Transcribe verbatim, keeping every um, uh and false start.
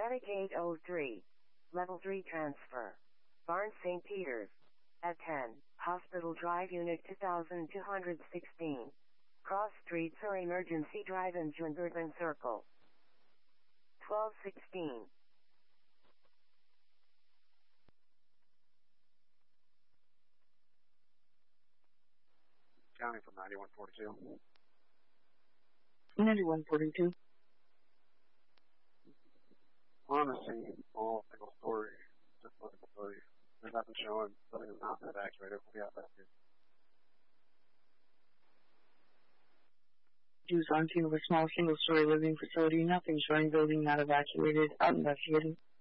Attic eight oh three. Level three transfer. Barnes Saint Peter's. At ten, Hospital Drive Unit two thousand two hundred sixteen. Cross Street or Emergency Drive in John Goodman Circle. twelve sixteen. County from ninety-one forty-two. ninety-one forty-two. On the scene, all single story, just looking for police. There's nothing showing, building is not evacuated. We'll be out back here. Jews on scene of a small single-story living facility. Nothing showing. Building not evacuated. Out investigating.